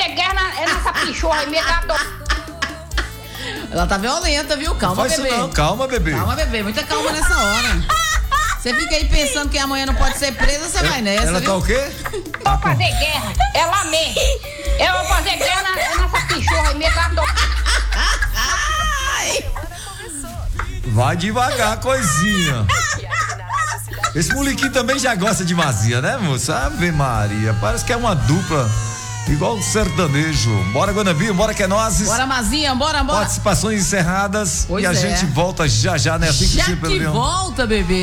fazer guerra nessa pichorra aí, minha gata. Ela tá violenta, viu? Calma, Não faz bebê. isso não, calma, bebê. Calma, bebê. Muita calma nessa hora. Você fica aí pensando que amanhã não pode ser presa, você vai nessa, Ela viu? tá o quê? Vou fazer guerra, é lá mesmo. Eu vou fazer guerra nessa pichorra aí, minha gata. Vai devagar, coisinha. Esse molequinho também já gosta de vazia, né, moça? Ave Maria, parece que é uma dupla igual sertanejo. Bora, Guanabí, bora que é nozes. Bora, Mazinha, bora. Participações encerradas. Pois e a é. gente volta já, né? Assim que Já tinha que volta, bebê.